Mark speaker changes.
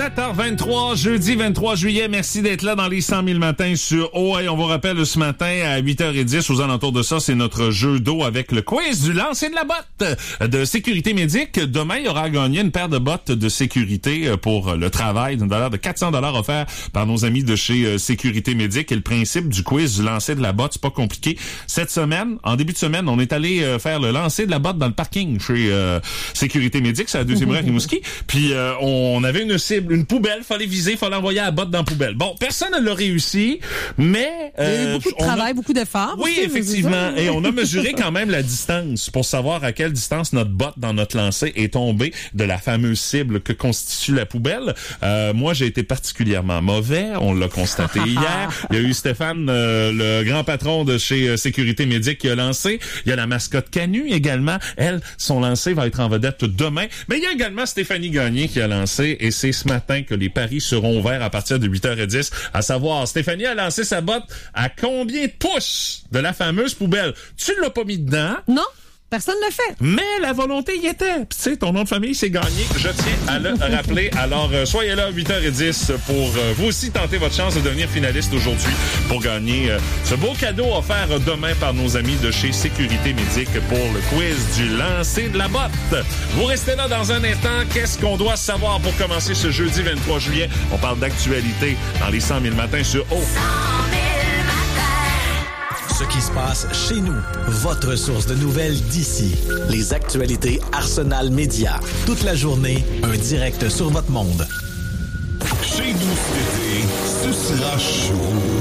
Speaker 1: 7h23, jeudi 23 juillet. Merci d'être là dans les 100 000 matins sur OA. On vous rappelle ce matin à 8h10, aux alentours de ça, c'est notre jeu d'eau avec le quiz du lancer de la botte de Sécurité Médic. Demain, il y aura à gagner une paire de bottes de sécurité pour le travail d'une valeur de 400 $ offert par nos amis de chez Sécurité Médic. Et le principe du quiz du lancer de la botte, c'est pas compliqué. Cette semaine, en début de semaine, on est allé faire le lancer de la botte dans le parking chez Sécurité Médic, c'est à la deuxième rue à Rimouski. Puis on avait une cible, une poubelle, fallait viser, fallait envoyer la botte dans la poubelle. Bon, personne ne l'a réussi, mais
Speaker 2: il y a eu beaucoup de travail, beaucoup d'efforts.
Speaker 1: Oui, aussi, effectivement. Et on a mesuré quand même la distance pour savoir à quelle distance notre botte dans notre lancer est tombée de la fameuse cible que constitue la poubelle. Moi, j'ai été particulièrement mauvais. On l'a constaté hier. Il y a eu Stéphane, le grand patron de chez Sécurité Médic, qui a lancé. Il y a la mascotte Canu également. Elle, son lancer va être en vedette demain. Mais il y a également Stéphanie Gagné qui a lancé, et c'est ce matin que les paris seront ouverts à partir de 8h10. À savoir, Stéphanie a lancé sa botte à combien de pouces de la fameuse poubelle? Tu l'as pas mis dedans?
Speaker 2: Non. Personne ne le fait.
Speaker 1: Mais la volonté y était. Puis tu sais, ton nom de famille, c'est gagné. Je tiens à le rappeler. Alors, soyez là à 8h10 pour vous aussi tenter votre chance de devenir finaliste aujourd'hui pour gagner ce beau cadeau offert demain par nos amis de chez Sécurité Médic pour le quiz du lancer de la botte. Vous restez là dans un instant. Qu'est-ce qu'on doit savoir pour commencer ce jeudi 23 juillet? On parle d'actualité dans les 100 000 matins sur O.
Speaker 3: Ce qui se passe chez nous, votre source de nouvelles d'ici. Les actualités Arsenal Média. Toute la journée, un direct sur votre monde.
Speaker 4: Chez nous cet été, ce sera chaud.